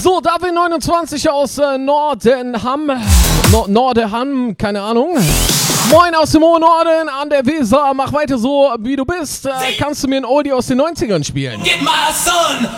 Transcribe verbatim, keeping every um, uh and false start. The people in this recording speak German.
So, David neunundzwanzig aus äh, Nordenham. No Nordenham, keine Ahnung. Moin aus dem hohen Norden an der Weser. Mach weiter so, wie du bist. Äh, kannst du mir ein Oldie aus den neunzigern spielen? Get my son